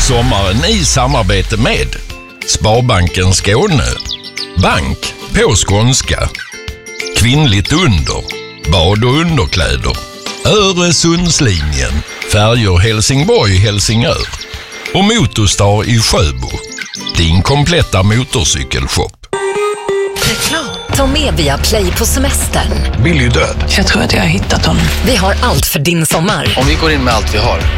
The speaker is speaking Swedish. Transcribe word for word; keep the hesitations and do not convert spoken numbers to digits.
sommaren i samarbete med Sparbanken Skåne, bank på skånska, kvinnligt under, bad- och underkläder, Öresundslinjen, färjor Helsingborg-Helsingör och Motorstar i Sjöbo, din kompletta motorcykelshop. Reklam. Ta med via Play på semestern. Billig död. Jag tror att jag har hittat honom. Vi har allt för din sommar. Om vi går in med allt vi har,